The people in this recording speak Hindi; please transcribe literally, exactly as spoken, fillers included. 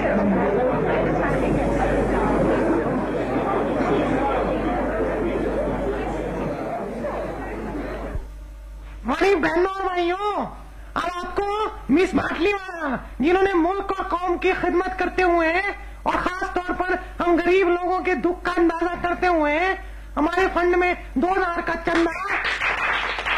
हमारी बहनों और भाइयों, अब आपको मिस भाटलीवाला, जिन्होंने मुल्क और कौम की खिदमत करते हुए और खास तौर पर हम गरीब लोगों के दुख का अंदाजा करते हुए हमारे फंड में दो हजार का चंदा